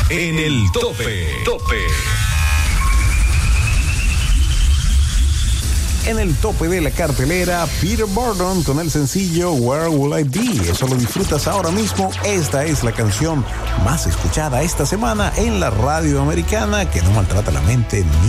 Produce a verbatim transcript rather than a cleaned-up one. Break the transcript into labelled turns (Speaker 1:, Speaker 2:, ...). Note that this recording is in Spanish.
Speaker 1: en el tope. Tope.
Speaker 2: En el tope de la cartelera, Peter Borden con el sencillo Where Will I Be. Eso lo disfrutas ahora mismo. Esta es la canción más escuchada esta semana en la radio americana, que no maltrata la mente ni